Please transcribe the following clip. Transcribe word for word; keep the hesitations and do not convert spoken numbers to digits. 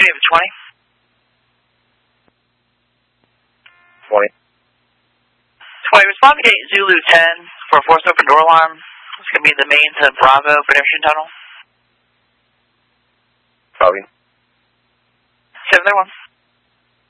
David, twenty. twenty. twenty, respond to gate Zulu ten for a forced open door alarm. It's going to be the main to Bravo pedestrian tunnel. Copy. seven one.